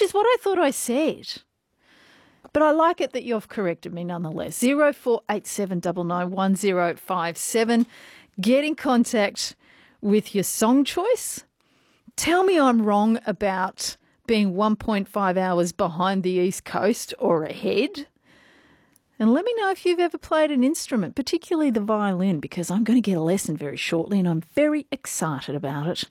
is what I thought I said. But I like it that you've corrected me nonetheless. 0487 991057. Get in contact with your song choice. Tell me I'm wrong about being 1.5 hours behind the East Coast or ahead. And let me know if you've ever played an instrument, particularly the violin, because I'm going to get a lesson very shortly and I'm very excited about it.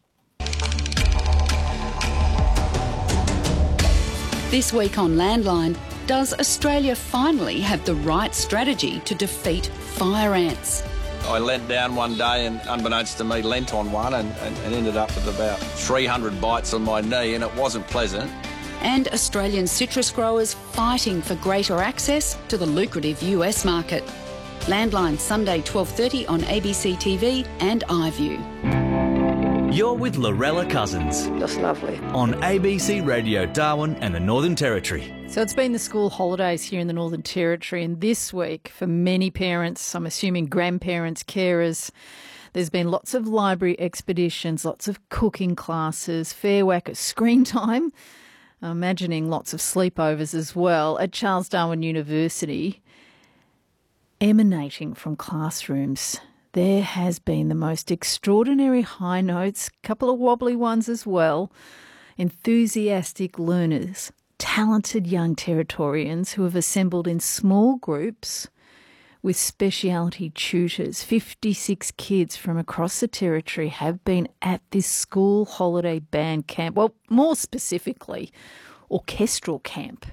This week on Landline, does Australia finally have the right strategy to defeat fire ants? I leant down one day and, unbeknownst to me, leant on one and ended up with about 300 bites on my knee, and it wasn't pleasant. And Australian citrus growers fighting for greater access to the lucrative US market. Landline, Sunday 12:30 on ABC TV and iView. You're with Lorella Cousins. Just lovely. On ABC Radio Darwin and the Northern Territory. So it's been the school holidays here in the Northern Territory, and this week for many parents, I'm assuming grandparents, carers, there's been lots of library expeditions, lots of cooking classes, fair whack of screen time. I'm imagining lots of sleepovers as well at Charles Darwin University. Emanating from classrooms, there has been the most extraordinary high notes, a couple of wobbly ones as well, enthusiastic learners, talented young Territorians who have assembled in small groups with speciality tutors. 56 kids from across the Territory have been at this school holiday band camp, well, more specifically, orchestral camp.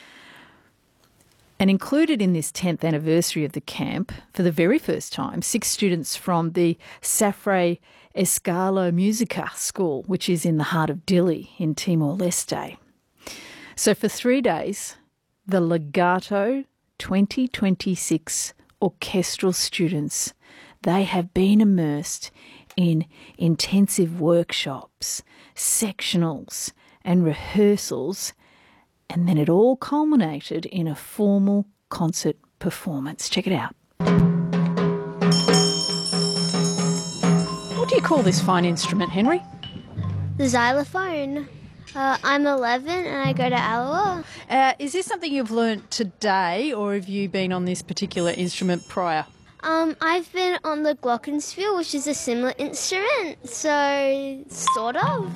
And included in this 10th anniversary of the camp, for the very first time, 6 students from the Safre Escalo Musica School, which is in the heart of Dili in Timor-Leste. So for 3 days, the Legato 2026 orchestral students, they have been immersed in intensive workshops, sectionals and rehearsals, and then it all culminated in a formal concert performance. Check it out. What do you call this fine instrument, Henry? The xylophone. I'm 11 and I go to Alawa. Is this something you've learnt today, or have you been on this particular instrument prior? I've been on the glockenspiel, which is a similar instrument, so sort of.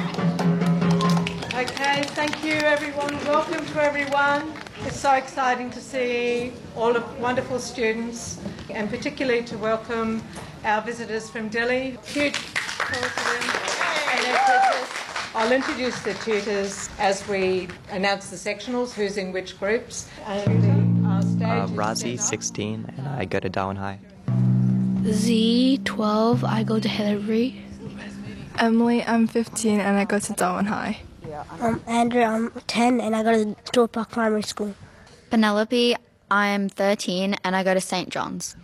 Okay, thank you everyone. Welcome to everyone. It's so exciting to see all the wonderful students, and particularly to welcome our visitors from Dili. Huge applause to them and their tutors. I'll introduce the tutors as we announce the sectionals, who's in which groups. And the stage Razi, 16, and I go to Darwin High. Z, 12, I go to Hillary. Emily, I'm 15 and I go to Darwin High. Andrew, I'm 10 and I go to Stewart Park Primary School. Penelope, I'm 13 and I go to St. John's.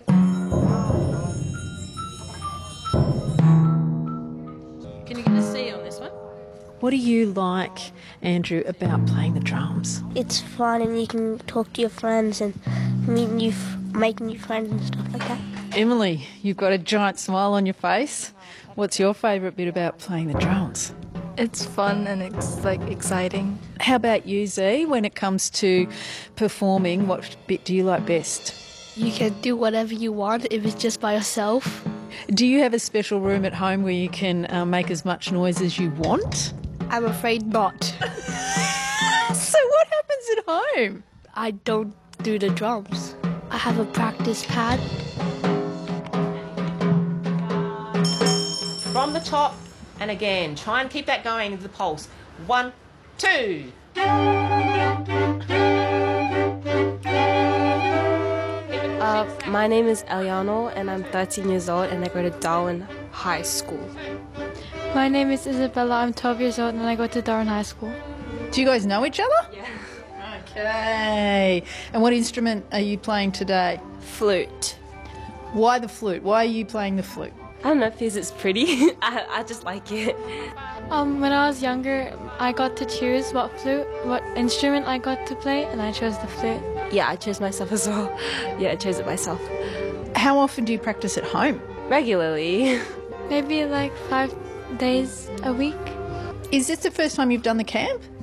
Can you get a C on this one? What do you like, Andrew, about playing the drums? It's fun and you can talk to your friends and make new friends and stuff like that. Emily, you've got a giant smile on your face. What's your favourite bit about playing the drums? It's fun and it's exciting. How about you, Z? When it comes to performing, what bit do you like best? You can do whatever you want if it's just by yourself. Do you have a special room at home where you can make as much noise as you want? I'm afraid not. So what happens at home? I don't do the drums. I have a practice pad. From the top, and again, try and keep that going into the pulse. 1, 2. My name is Eliano, and I'm 13 years old, and I go to Darwin High School. My name is Isabella, I'm 12 years old, and I go to Darwin High School. Do you guys know each other? Yeah. Okay. And what instrument are you playing today? Flute. Why the flute? Why are you playing the flute? I don't know, because it's pretty. I just like it. When I was younger, I got to choose what instrument I got to play, and I chose the flute. Yeah, I chose myself as well. Yeah, I chose it myself. How often do you practice at home? Regularly. Maybe 5 days a week. Is this the first time you've done the camp?